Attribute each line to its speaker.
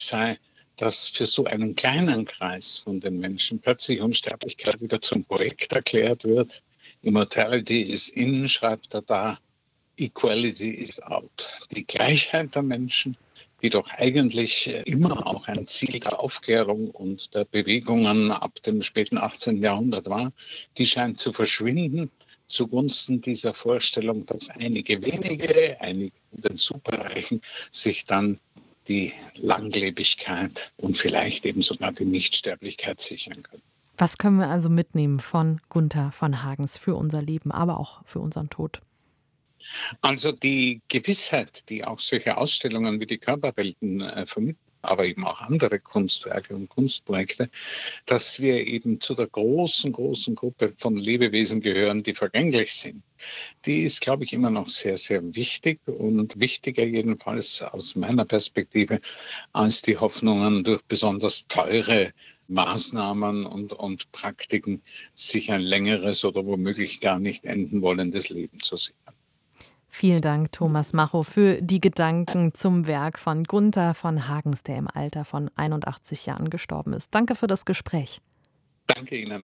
Speaker 1: sei, dass für so einen kleinen Kreis von den Menschen plötzlich Unsterblichkeit wieder zum Projekt erklärt wird. Immortality is in, schreibt er da. Equality is out. Die Gleichheit der Menschen, die doch eigentlich immer auch ein Ziel der Aufklärung und der Bewegungen ab dem späten 18. Jahrhundert war, die scheint zu verschwinden zugunsten dieser Vorstellung, dass einige wenige, einige den Superreichen, sich dann die Langlebigkeit und vielleicht eben sogar die Nichtsterblichkeit sichern können.
Speaker 2: Was können wir also mitnehmen von Gunther von Hagens für unser Leben, aber auch für unseren Tod?
Speaker 1: Also die Gewissheit, die auch solche Ausstellungen wie die Körperwelten vermitteln, aber eben auch andere Kunstwerke und Kunstprojekte, dass wir eben zu der großen Gruppe von Lebewesen gehören, die vergänglich sind. Die ist, glaube ich, immer noch sehr, sehr wichtig und wichtiger jedenfalls aus meiner Perspektive als die Hoffnungen durch besonders teure Maßnahmen und Praktiken, sich ein längeres oder womöglich gar nicht enden wollendes Leben zu sichern.
Speaker 2: Vielen Dank, Thomas Macho, für die Gedanken zum Werk von Gunther von Hagens, der im Alter von 81 Jahren gestorben ist. Danke für das Gespräch.
Speaker 1: Danke Ihnen.